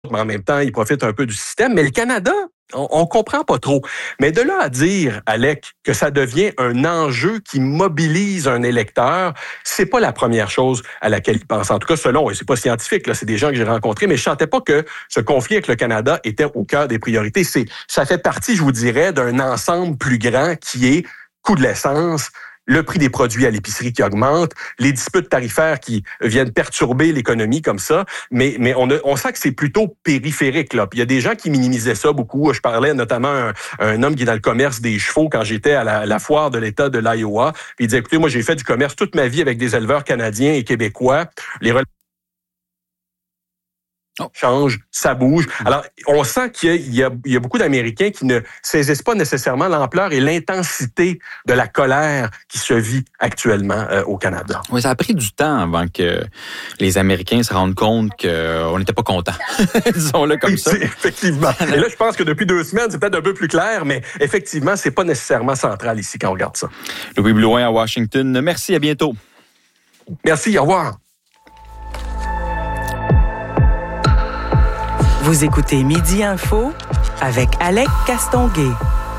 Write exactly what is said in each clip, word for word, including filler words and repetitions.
mais en même temps, ils profitent un peu du système. Mais le Canada, on, on comprend pas trop. Mais de là à dire, Alec, que ça devient un enjeu qui mobilise un électeur, c'est pas la première chose à laquelle ils pensent. En tout cas, selon, et c'est pas scientifique, là, c'est des gens que j'ai rencontrés, mais je sentais pas que ce conflit avec le Canada était au cœur des priorités. C'est, ça fait partie, je vous dirais, d'un ensemble plus grand qui est coût de l'essence, le prix des produits à l'épicerie qui augmente, les disputes tarifaires qui viennent perturber l'économie comme ça, mais mais on, a, on sent que c'est plutôt périphérique là. Puis il y a des gens qui minimisaient ça beaucoup. Je parlais notamment à un, un homme qui est dans le commerce des chevaux quand j'étais à la, la foire de l'État de l'Iowa. Puis il disait, écoutez, moi j'ai fait du commerce toute ma vie avec des éleveurs canadiens et québécois. Les Oh. change, ça bouge. Alors, on sent qu'il y a, il y a, il y a beaucoup d'Américains qui ne saisissent pas nécessairement l'ampleur et l'intensité de la colère qui se vit actuellement euh, au Canada. Oui, ça a pris du temps avant que les Américains se rendent compte qu'on n'était pas contents. Disons-le comme oui, ça. Effectivement. Et là, je pense que depuis deux semaines, c'est peut-être un peu plus clair, mais effectivement, c'est pas nécessairement central ici quand on regarde ça. Louis Blouin à Washington. Merci, à bientôt. Merci, au revoir. Vous écoutez Midi Info avec Alec Castonguay.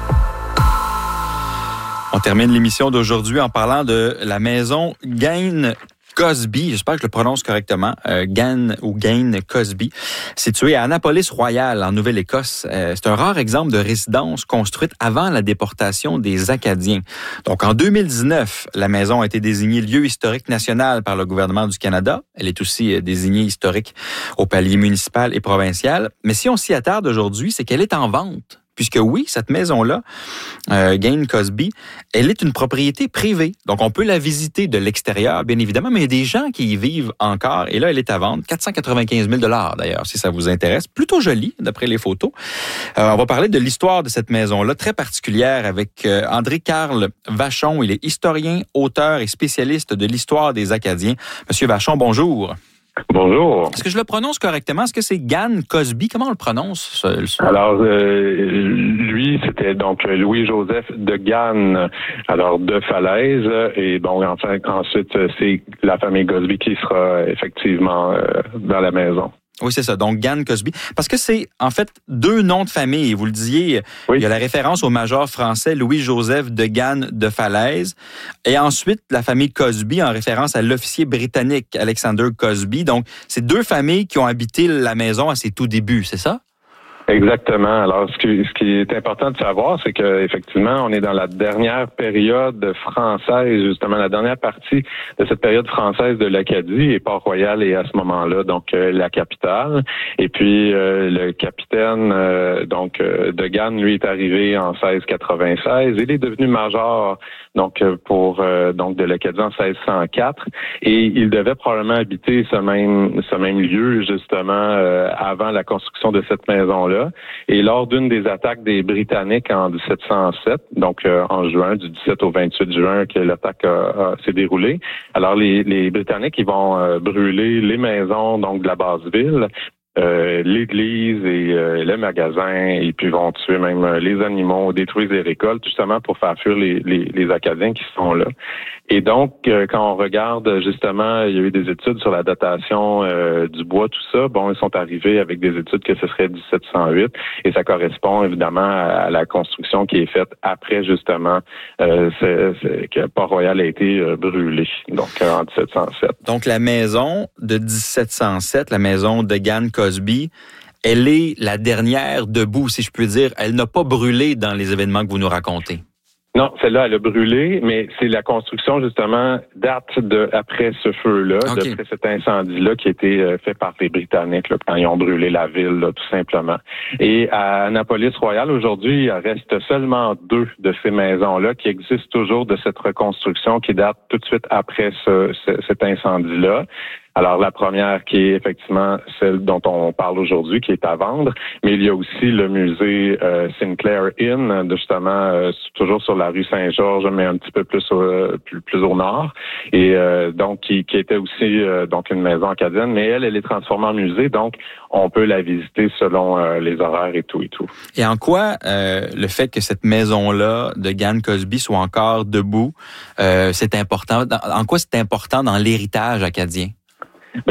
On termine l'émission d'aujourd'hui en parlant de la maison Gain Cosby, j'espère que je le prononce correctement, euh, Gain ou Gain Cosby, située à Annapolis-Royal, en Nouvelle-Écosse. Euh, c'est un rare exemple de résidence construite avant la déportation des Acadiens. Donc, en deux mille dix-neuf, la maison a été désignée lieu historique national par le gouvernement du Canada. Elle est aussi désignée historique au palier municipal et provincial. Mais si on s'y attarde aujourd'hui, c'est qu'elle est en vente. Puisque oui, cette maison-là, euh, Gain Cosby, elle est une propriété privée. Donc, on peut la visiter de l'extérieur, bien évidemment, mais il y a des gens qui y vivent encore. Et là, elle est à vendre. quatre cent quatre-vingt-quinze mille dollars d'ailleurs, si ça vous intéresse. Plutôt jolie, d'après les photos. Euh, on va parler de l'histoire de cette maison-là, très particulière, avec euh, André-Carl Vachon. Il est historien, auteur et spécialiste de l'histoire des Acadiens. Monsieur Vachon, bonjour. Bonjour. Est-ce que je le prononce correctement? Est-ce que c'est Gain Cosby? Comment on le prononce? Ce, ce... Alors, euh, lui, c'était donc Louis-Joseph de Gain, alors de Falaise. Et bon, enfin, ensuite, c'est la famille Cosby qui sera effectivement euh, dans la maison. Oui, c'est ça. Donc, Gain Cosby. Parce que c'est, en fait, deux noms de famille. Vous le disiez, oui. Il y a la référence au major français Louis-Joseph de Gain de Falaise. Et ensuite, la famille Cosby en référence à l'officier britannique Alexander Cosby. Donc, c'est deux familles qui ont habité la maison à ses tout débuts, c'est ça? Exactement. Alors, ce qui, ce qui est important de savoir, c'est que effectivement, on est dans la dernière période française, justement, la dernière partie de cette période française de l'Acadie, et Port-Royal est à ce moment-là, donc euh, la capitale. Et puis, euh, le capitaine euh, donc euh, de Gain, lui, est arrivé en seize quatre-vingt-seize. Il est devenu major donc pour euh, donc de l'Acadie en seize cent quatre, et il devait probablement habiter ce même ce même lieu justement euh, avant la construction de cette maison-là. Et lors d'une des attaques des Britanniques en dix-sept cent sept, donc euh, en juin, du dix-sept au vingt-huit juin que l'attaque a, a, s'est déroulée, alors les, les Britanniques ils vont euh, brûler les maisons donc de la base ville, euh, l'église et euh, le magasin, et puis vont tuer même euh, les animaux, détruire les récoltes, justement pour faire fuir les, les, les Acadiens qui sont là. Et donc, euh, quand on regarde, justement, il y a eu des études sur la datation euh, du bois, tout ça. Bon, ils sont arrivés avec des études que ce serait dix-sept cent huit, et ça correspond évidemment à, à la construction qui est faite après, justement, euh, c'est, c'est, que Port-Royal a été euh, brûlé, donc euh, en dix-sept cent sept. Donc, la maison de dix-sept cent sept, la maison de Gain Cosby, elle est la dernière debout, si je puis dire. Elle n'a pas brûlé dans les événements que vous nous racontez. Non, celle-là, elle a brûlé, mais c'est la construction, justement, date de après ce feu-là, okay. D'après cet incendie-là qui a été euh, fait par les Britanniques, là, quand ils ont brûlé la ville, là, tout simplement. Et à Annapolis-Royal, aujourd'hui, il reste seulement deux de ces maisons-là qui existent toujours de cette reconstruction qui date tout de suite après ce, ce, cet incendie-là. Alors, la première qui est effectivement celle dont on parle aujourd'hui, qui est à vendre, mais il y a aussi le musée euh, Sinclair Inn, justement, euh, toujours sur la rue Saint-Georges, mais un petit peu plus au, plus, plus au nord, et euh, donc qui, qui était aussi euh, donc une maison acadienne, mais elle, elle est transformée en musée, donc on peut la visiter selon euh, les horaires et tout et tout. Et en quoi euh, le fait que cette maison-là de Gain Cosby soit encore debout, euh, c'est important? En quoi c'est important dans l'héritage acadien? Ben,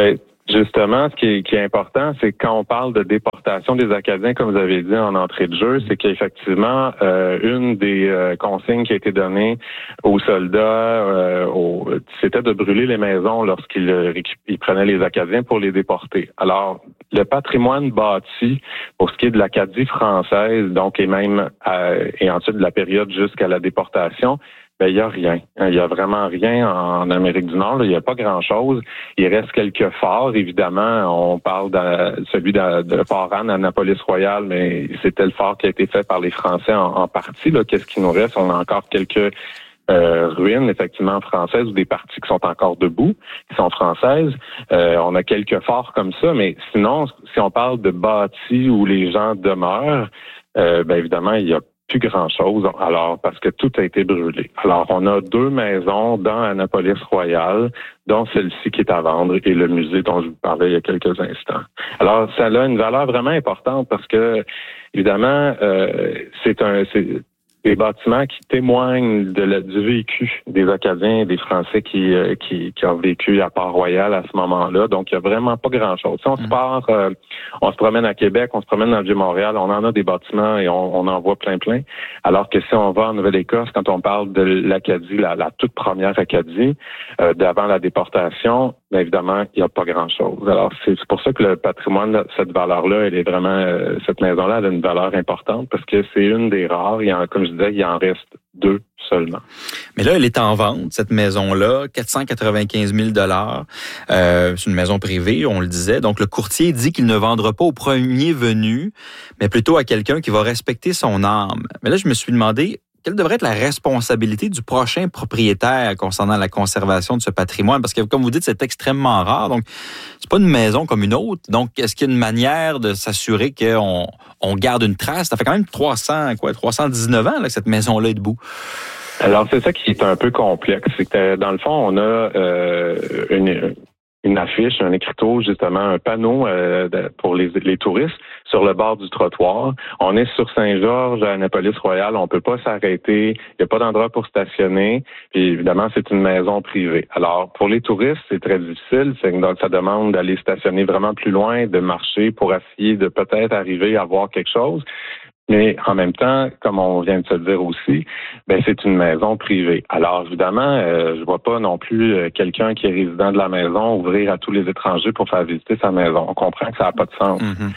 Justement, ce qui est, qui est important, c'est quand on parle de déportation des Acadiens, comme vous avez dit en entrée de jeu, c'est qu'effectivement, euh, une des euh, consignes qui a été donnée aux soldats, euh, aux, c'était de brûler les maisons lorsqu'ils ils prenaient les Acadiens pour les déporter. Alors, le patrimoine bâti, pour ce qui est de l'Acadie française, donc et même euh, et ensuite de la période jusqu'à la déportation, ben, il n'y a rien. Il n'y a vraiment rien en Amérique du Nord. Là. Il n'y a pas grand-chose. Il reste quelques forts, évidemment. On parle de celui de, de Port Anne, Annapolis-Royal, mais c'était le fort qui a été fait par les Français en, en partie. Là. Qu'est-ce qui nous reste? On a encore quelques euh, ruines, effectivement, françaises ou des parties qui sont encore debout, qui sont françaises. Euh, on a quelques forts comme ça, mais sinon, si on parle de bâtis où les gens demeurent, euh, ben évidemment, il y a plus grand-chose, alors parce que tout a été brûlé. Alors, on a deux maisons dans Annapolis-Royal, dont celle-ci qui est à vendre et le musée dont je vous parlais il y a quelques instants. Alors, ça a une valeur vraiment importante parce que, évidemment, euh, c'est un... C'est, des bâtiments qui témoignent de la, du vécu des Acadiens et des Français qui, euh, qui, qui ont vécu à Port-Royal à ce moment-là. Donc, il n'y a vraiment pas grand-chose. Si on se part, euh, on se promène à Québec, on se promène dans le Vieux-Montréal, on en a des bâtiments et on, on en voit plein, plein. Alors que si on va en Nouvelle-Écosse, quand on parle de l'Acadie, la, la toute première Acadie, euh, d'avant la déportation, bien évidemment, il n'y a pas grand-chose. Alors, c'est, c'est pour ça que le patrimoine, cette valeur-là, elle est vraiment, euh, cette maison-là, elle a une valeur importante parce que c'est une des rares. Il y en, comme je disais, il en reste deux seulement. Mais là, elle est en vente, cette maison-là, quatre cent quatre-vingt-quinze mille dollars. Euh, c'est une maison privée, on le disait. Donc, le courtier dit qu'il ne vendra pas au premier venu, mais plutôt à quelqu'un qui va respecter son âme. Mais là, je me suis demandé, quelle devrait être la responsabilité du prochain propriétaire concernant la conservation de ce patrimoine? Parce que, comme vous dites, c'est extrêmement rare. Donc, c'est pas une maison comme une autre. Donc, est-ce qu'il y a une manière de s'assurer qu'on on garde une trace? Ça fait quand même trois cents, quoi, trois cent dix-neuf ans là, que cette maison-là est debout. Alors, c'est ça qui est un peu complexe. C'est que, dans le fond, on a euh, une... une affiche, un écriteau, justement, un panneau euh, pour les, les touristes sur le bord du trottoir. On est sur Saint-Georges, à Annapolis-Royal, on peut pas s'arrêter, il n'y a pas d'endroit pour stationner, puis évidemment, c'est une maison privée. Alors, pour les touristes, c'est très difficile, c'est donc ça demande d'aller stationner vraiment plus loin, de marcher pour essayer de peut-être arriver à voir quelque chose. Mais en même temps, comme on vient de se le dire aussi, ben c'est une maison privée. Alors évidemment, euh, je vois pas non plus euh, quelqu'un qui est résident de la maison ouvrir à tous les étrangers pour faire visiter sa maison. On comprend que ça n'a pas de sens. Mm-hmm.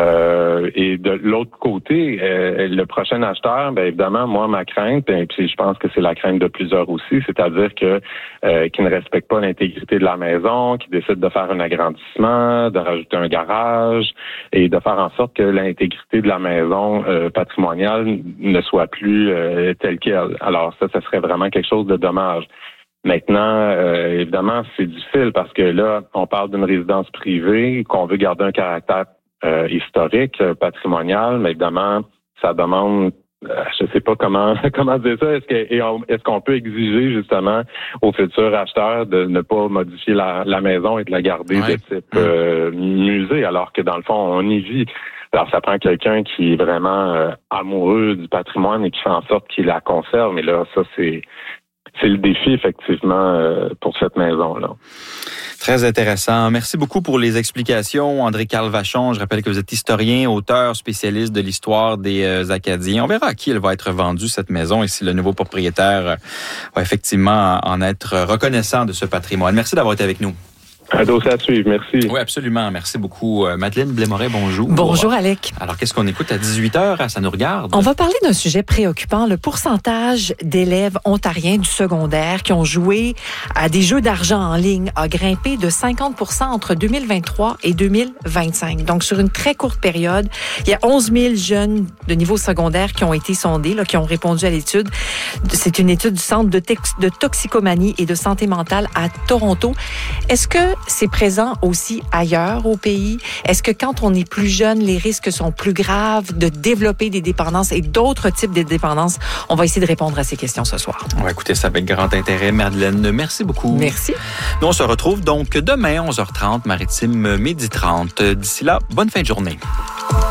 Euh, et de l'autre côté, euh, le prochain acheteur, ben évidemment, moi, ma crainte, et puis je pense que c'est la crainte de plusieurs aussi, c'est-à-dire que euh, qui ne respecte pas l'intégrité de la maison, qui décide de faire un agrandissement, de rajouter un garage et de faire en sorte que l'intégrité de la maison euh, patrimoniale ne soit plus euh, telle qu'elle. Alors ça, ça serait vraiment quelque chose de dommage. Maintenant, euh, évidemment, c'est difficile parce que là, on parle d'une résidence privée, qu'on veut garder un caractère Euh, historique, euh, patrimonial, mais évidemment, ça demande, euh, je sais pas comment comment dire ça, est-ce, que, et on, est-ce qu'on peut exiger justement aux futurs acheteurs de ne pas modifier la, la maison et de la garder ouais. de type euh, musée, alors que dans le fond, on y vit. Alors, ça prend quelqu'un qui est vraiment euh, amoureux du patrimoine et qui fait en sorte qu'il la conserve, mais là, ça, c'est c'est le défi, effectivement, euh, pour cette maison-là. Très intéressant. Merci beaucoup pour les explications, André-Carl Vachon. Je rappelle que vous êtes historien, auteur, spécialiste de l'histoire des euh, Acadiens. On verra à qui elle va être vendue, cette maison, et si le nouveau propriétaire euh, va effectivement en être reconnaissant de ce patrimoine. Merci d'avoir été avec nous. Un dossier à suivre, merci. Oui, absolument. Merci beaucoup. Madeleine Blais-Moret, bonjour. Bonjour, Alec. Alors, qu'est-ce qu'on écoute à dix-huit heures? Ça nous regarde. On va parler d'un sujet préoccupant, le pourcentage d'élèves ontariens du secondaire qui ont joué à des jeux d'argent en ligne a grimpé de cinquante pour cent entre deux mille vingt-trois et deux mille vingt-cinq. Donc, sur une très courte période, il y a onze mille jeunes de niveau secondaire qui ont été sondés, là, qui ont répondu à l'étude. C'est une étude du Centre de, tex- de toxicomanie et de santé mentale à Toronto. Est-ce que c'est présent aussi ailleurs au pays? Est-ce que quand on est plus jeune, les risques sont plus graves de développer des dépendances et d'autres types de dépendances? On va essayer de répondre à ces questions ce soir. On va écouter ça avec grand intérêt. Madeleine, merci beaucoup. Merci. Nous, on se retrouve donc demain, onze heures trente, Maritime, midi trente. D'ici là, bonne fin de journée.